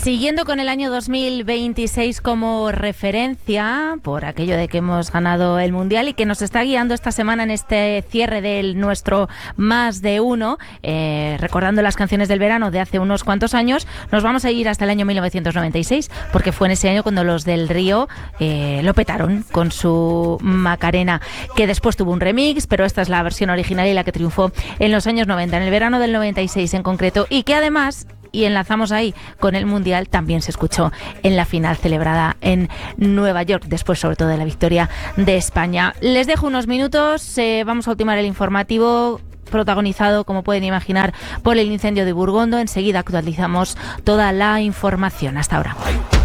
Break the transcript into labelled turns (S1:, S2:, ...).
S1: Siguiendo con el año 2026 como referencia, por aquello de que hemos ganado el Mundial y que nos está guiando esta semana en este cierre del nuestro Más de Uno, recordando las canciones del verano de hace unos cuantos años, nos vamos a ir hasta el año 1996, porque fue en ese año cuando los del Río lo petaron con su Macarena, que después tuvo un remix, pero esta es la versión original y la que triunfó en los años 90, en el verano del 96 en concreto, y que además, y enlazamos ahí con el Mundial, también se escuchó en la final celebrada en Nueva York, después sobre todo de la victoria de España. Les dejo unos minutos, vamos a ultimar el informativo protagonizado, como pueden imaginar, por el incendio de Burgondo. Enseguida actualizamos toda la información. Hasta ahora.